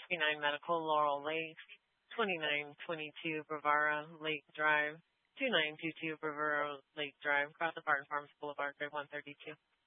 39 Medical, Laurel Lake, 2922 Brevara Lake Drive, 2922 Brevara Lake Drive, across the Barton Farms Boulevard, Grid 132.